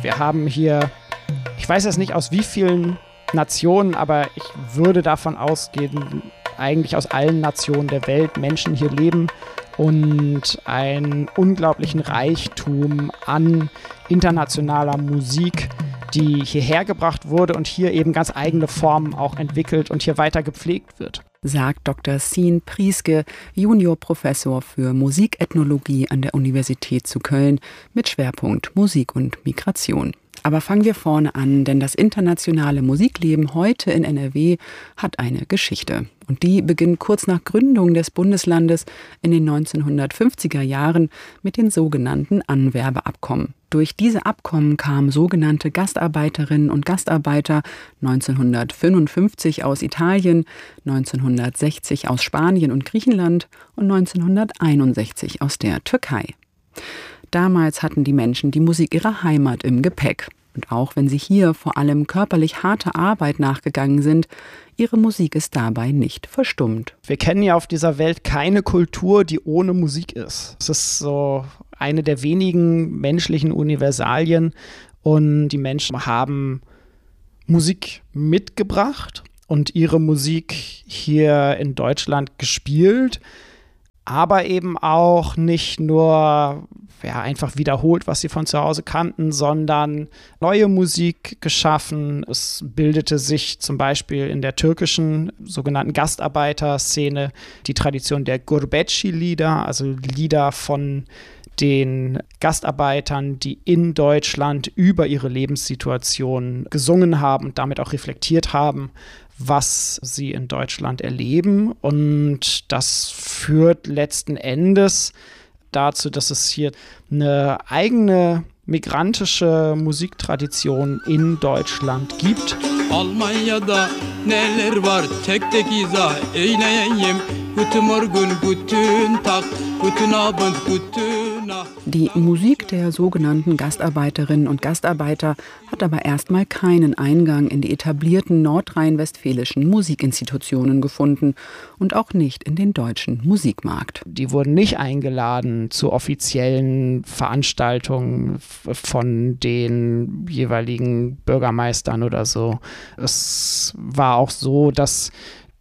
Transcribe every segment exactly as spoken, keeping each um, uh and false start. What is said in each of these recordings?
Wir haben hier, ich weiß jetzt nicht aus wie vielen Nationen, aber ich würde davon ausgehen, eigentlich aus allen Nationen der Welt Menschen hier leben und einen unglaublichen Reichtum an internationaler Musik, die hierher gebracht wurde und hier eben ganz eigene Formen auch entwickelt und hier weiter gepflegt wird. Sagt Doktor Sien Prieske, Juniorprofessor für Musikethnologie an der Universität zu Köln mit Schwerpunkt Musik und Migration. Aber fangen wir vorne an, denn das internationale Musikleben heute in N R W hat eine Geschichte. Und die beginnt kurz nach Gründung des Bundeslandes in den neunzehnhundertfünfziger Jahren mit den sogenannten Anwerbeabkommen. Durch diese Abkommen kamen sogenannte Gastarbeiterinnen und Gastarbeiter neunzehnhundertfünfundfünfzig aus Italien, neunzehnhundertsechzig aus Spanien und Griechenland und neunzehnhunderteinundsechzig aus der Türkei. Damals hatten die Menschen die Musik ihrer Heimat im Gepäck. Und auch wenn sie hier vor allem körperlich harter Arbeit nachgegangen sind, ihre Musik ist dabei nicht verstummt. Wir kennen ja auf dieser Welt keine Kultur, die ohne Musik ist. Es ist so eine der wenigen menschlichen Universalien. Und die Menschen haben Musik mitgebracht und ihre Musik hier in Deutschland gespielt. Aber eben auch nicht nur ja, einfach wiederholt, was sie von zu Hause kannten, sondern neue Musik geschaffen. Es bildete sich zum Beispiel in der türkischen sogenannten Gastarbeiterszene die Tradition der Gurbetçi-Lieder, also Lieder von den Gastarbeitern, die in Deutschland über ihre Lebenssituation gesungen haben und damit auch reflektiert haben, was sie in Deutschland erleben. Und das führt letzten Endes dazu, dass es hier eine eigene migrantische Musiktradition in Deutschland gibt. Almanya'da neler var tek tek izah eyleyeyim. Guten Morgen, guten Tag, guten Abend, guten Nacht. Die Musik der sogenannten Gastarbeiterinnen und Gastarbeiter hat aber erstmal keinen Eingang in die etablierten nordrhein-westfälischen Musikinstitutionen gefunden und auch nicht in den deutschen Musikmarkt. Die wurden nicht eingeladen zu offiziellen Veranstaltungen von den jeweiligen Bürgermeistern oder so. Es war auch so, dass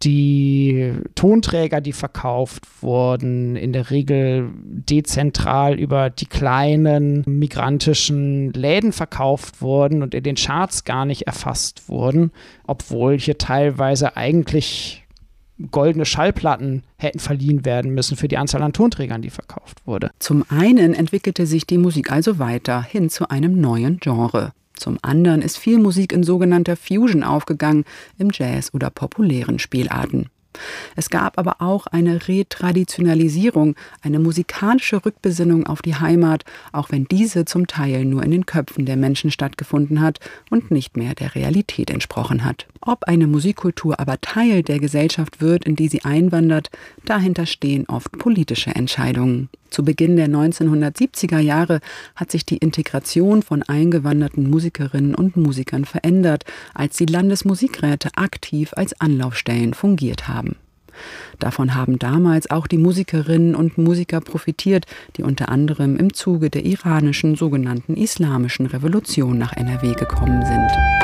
die Tonträger, die verkauft wurden, in der Regel dezentral über die kleinen migrantischen Läden verkauft wurden und in den Charts gar nicht erfasst wurden, obwohl hier teilweise eigentlich goldene Schallplatten hätten verliehen werden müssen für die Anzahl an Tonträgern, die verkauft wurde. Zum einen entwickelte sich die Musik also weiter hin zu einem neuen Genre. Zum anderen ist viel Musik in sogenannter Fusion aufgegangen, im Jazz oder populären Spielarten. Es gab aber auch eine Retraditionalisierung, eine musikalische Rückbesinnung auf die Heimat, auch wenn diese zum Teil nur in den Köpfen der Menschen stattgefunden hat und nicht mehr der Realität entsprochen hat. Ob eine Musikkultur aber Teil der Gesellschaft wird, in die sie einwandert, dahinter stehen oft politische Entscheidungen. Zu Beginn der neunzehnhundertsiebziger Jahre hat sich die Integration von eingewanderten Musikerinnen und Musikern verändert, als die Landesmusikräte aktiv als Anlaufstellen fungiert haben. Davon haben damals auch die Musikerinnen und Musiker profitiert, die unter anderem im Zuge der iranischen sogenannten Islamischen Revolution nach N R W gekommen sind.